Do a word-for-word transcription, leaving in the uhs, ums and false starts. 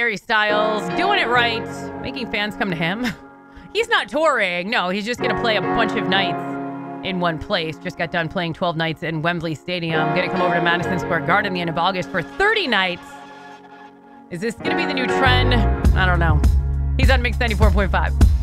Harry Styles, doing it right, making fans come to him. He's not touring. No, he's just going to play a bunch of nights in one place. Just got done playing twelve nights in Wembley Stadium. Going to come over to Madison Square Garden the end of August for thirty nights. Is this going to be the new trend? I don't know. He's on Mix ninety-four point five.